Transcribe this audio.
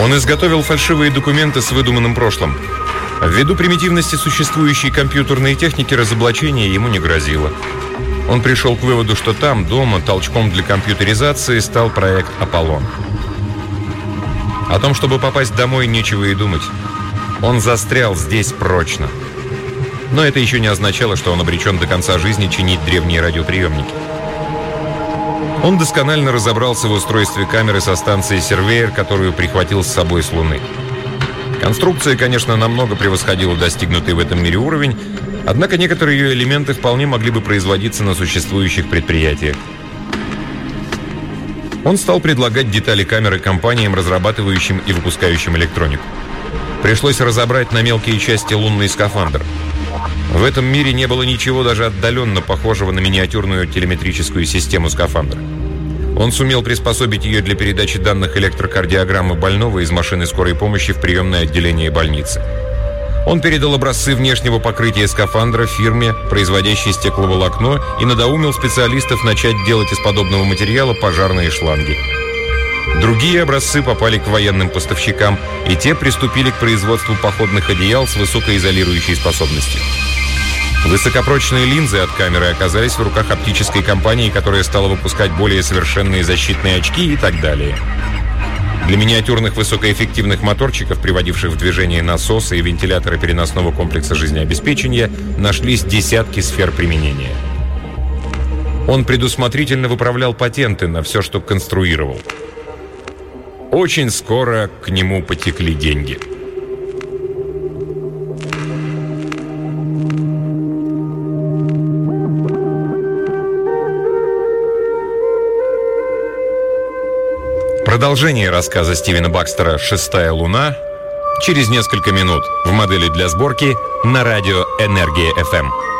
Он изготовил фальшивые документы с выдуманным прошлым. Ввиду примитивности существующей компьютерной техники разоблачение ему не грозило. Он пришел к выводу, что там, дома, толчком для компьютеризации стал проект «Аполлон». О том, чтобы попасть домой, нечего и думать. Он застрял здесь прочно. Но это еще не означало, что он обречен до конца жизни чинить древние радиоприемники. Он досконально разобрался в устройстве камеры со станции «Сервейер», которую прихватил с собой с Луны. Конструкция, конечно, намного превосходила достигнутый в этом мире уровень, однако некоторые ее элементы вполне могли бы производиться на существующих предприятиях. Он стал предлагать детали камеры компаниям, разрабатывающим и выпускающим электронику. Пришлось разобрать на мелкие части лунный скафандр. В этом мире не было ничего даже отдаленно похожего на миниатюрную телеметрическую систему скафандра. Он сумел приспособить ее для передачи данных электрокардиограммы больного из машины скорой помощи в приемное отделение больницы. Он передал образцы внешнего покрытия скафандра фирме, производящей стекловолокно, и надоумил специалистов начать делать из подобного материала пожарные шланги. Другие образцы попали к военным поставщикам, и те приступили к производству походных одеял с высокоизолирующей способностью. Высокопрочные линзы от камеры оказались в руках оптической компании, которая стала выпускать более совершенные защитные очки и так далее. Для миниатюрных высокоэффективных моторчиков, приводивших в движение насосы и вентиляторы переносного комплекса жизнеобеспечения, нашлись десятки сфер применения. Он предусмотрительно выправлял патенты на все, что конструировал. Очень скоро к нему потекли деньги. Продолжение рассказа Стивена Бакстера «Шестая луна» через несколько минут в модели для сборки на радио «Энергия FM».